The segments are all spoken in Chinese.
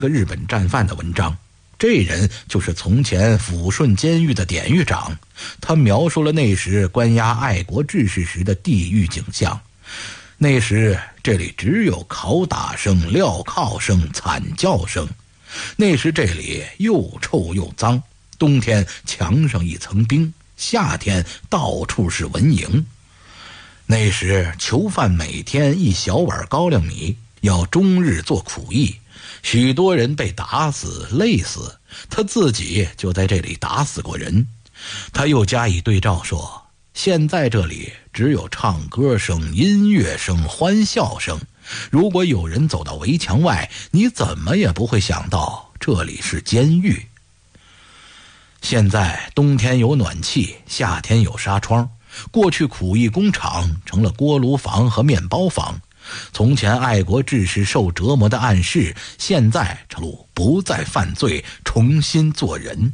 个日本战犯的文章。这人就是从前抚顺监狱的典狱长，他描述了那时关押爱国志士时的地狱景象。那时这里只有拷打声、镣铐声、惨叫声。那时这里又臭又脏，冬天墙上一层冰，夏天到处是蚊蝇。那时囚犯每天一小碗高粱米，要终日做苦役，许多人被打死累死，他自己就在这里打死过人。他又加以对照说，现在这里只有唱歌声、音乐声、欢笑声，如果有人走到围墙外，你怎么也不会想到这里是监狱。现在冬天有暖气，夏天有纱窗，过去苦役工厂成了锅炉房和面包房，从前爱国志士受折磨的暗示，现在成了不再犯罪，重新做人。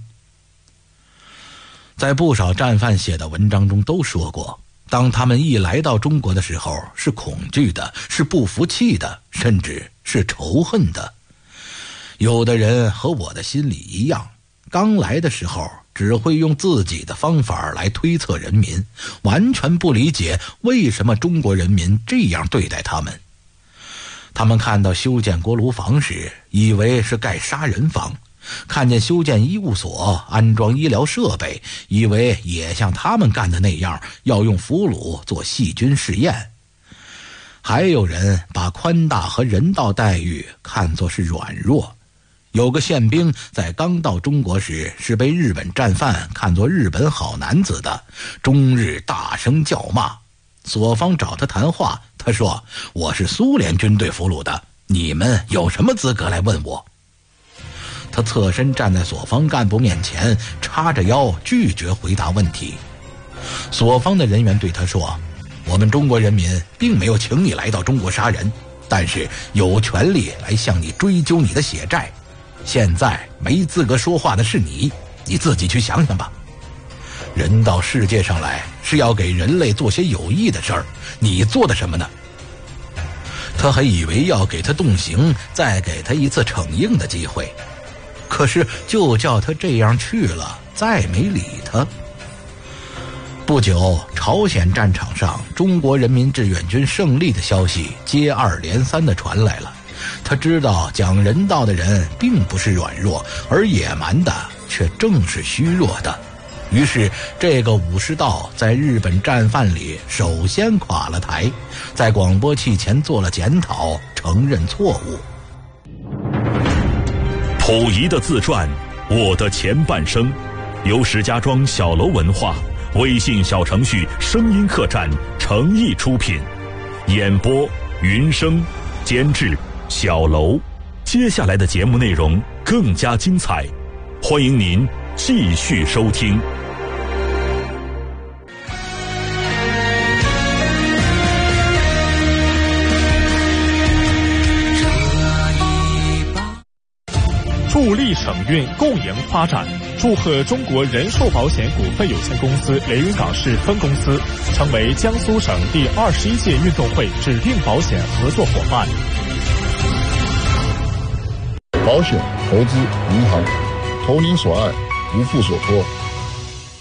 在不少战犯写的文章中都说过，当他们一来到中国的时候，是恐惧的，是不服气的，甚至是仇恨的。有的人和我的心里一样，刚来的时候只会用自己的方法来推测人民，完全不理解为什么中国人民这样对待他们。他们看到修建锅炉房时，以为是盖杀人房；看见修建医务所、安装医疗设备，以为也像他们干的那样，要用俘虏做细菌试验。还有人把宽大和人道待遇看作是软弱。有个宪兵在刚到中国时，是被日本战犯看作日本好男子的，终日大声叫骂。所方找他谈话，他说，我是苏联军队俘虏的，你们有什么资格来问我？他侧身站在所方干部面前，叉着腰拒绝回答问题。所方的人员对他说，我们中国人民并没有请你来到中国杀人，但是有权利来向你追究你的血债。现在没资格说话的是你，你自己去想想吧。人到世界上来是要给人类做些有益的事儿，你做的什么呢？他还以为要给他动刑，再给他一次惩硬的机会，可是就叫他这样去了，再没理他。不久，朝鲜战场上中国人民志愿军胜利的消息接二连三地传来了。他知道讲人道的人并不是软弱，而野蛮的却正是虚弱的。于是这个武士道在日本战犯里首先垮了台，在广播器前做了检讨，承认错误。 溥仪的自传《我的前半生》，由石家庄小楼文化微信小程序声音客栈诚意出品，演播云生，监制小楼。接下来的节目内容更加精彩，欢迎您继续收听。 助力省运共赢发展，祝贺中国人寿保险股份有限公司连云港市分公司成为江苏省第21届运动会指定保险合作伙伴。 保险、投资、银行，投您所爱，无负所托。